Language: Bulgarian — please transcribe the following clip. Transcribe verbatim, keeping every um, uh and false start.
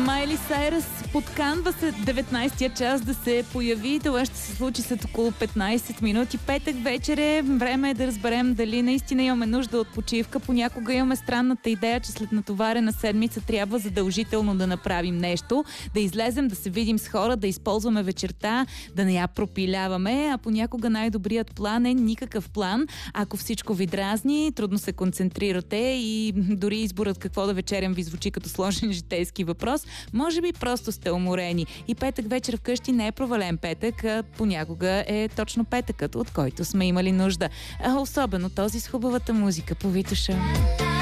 Майли Сайръс подканва се деветнайсетия час да се появи. Това ще се случи след около петнайсет минути. Петък вечер е. Време е да разберем дали наистина имаме нужда от почивка. Понякога имаме странната идея, че след натоварена седмица трябва задължително да направим нещо, да излезем, да се видим с хора, да използваме вечерта, да не я пропиляваме, а понякога най-добрият план е никакъв план. Ако всичко ви дразни, трудно се концентрирате и дори изборът какво да вечерям ви звучи като сложен житейски въпрос, може би просто сте уморени. И петък вечер вкъщи не е провален петък, а понякога е точно петъкът, от който сме имали нужда. А особено този с хубавата музика по Витоша.